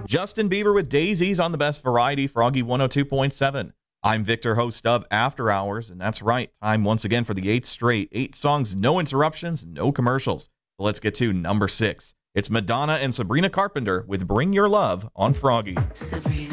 Justin Bieber with Daisies on the best variety, Froggy 102.7. I'm Victor, host of After Hours, and that's right, time once again for the 8th straight. 8 songs, no interruptions, no commercials. So let's get to number 6. It's Madonna and Sabrina Carpenter with Bring Your Love on Froggy. Sabrina.